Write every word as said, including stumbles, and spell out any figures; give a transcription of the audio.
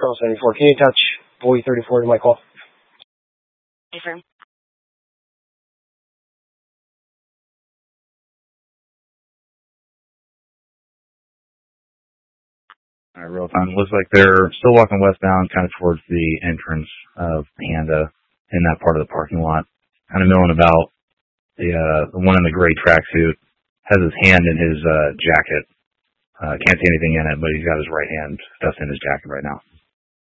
Trail seventy-four. Can you touch buoy thirty-four to my call? Affirm. All right, real time. Looks like they're still walking westbound, kind of towards the entrance of Panda in that part of the parking lot. Kind of milling about. The, uh, the one in the gray tracksuit has his hand in his uh, jacket. Uh, can't see anything in it, but he's got his right hand stuffed in his jacket right now.